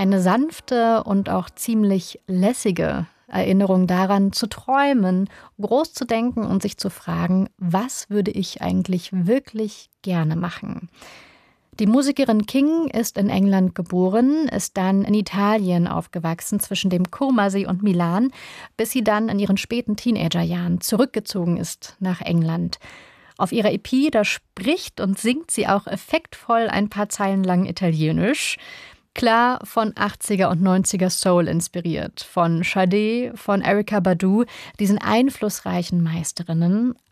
Eine sanfte und auch ziemlich lässige Erinnerung daran, zu träumen, groß zu denken und sich zu fragen, was würde ich eigentlich wirklich gerne machen? Die Musikerin King ist in England geboren, ist dann in Italien aufgewachsen, zwischen dem Comersee und Milan, bis sie dann in ihren späten Teenagerjahren zurückgezogen ist nach England. Auf ihrer EP, da spricht und singt sie auch effektvoll ein paar Zeilen lang Italienisch. Klar von 80er und 90er Soul inspiriert, von Sade, von Erykah Badu, diesen einflussreichen Meisterinnen.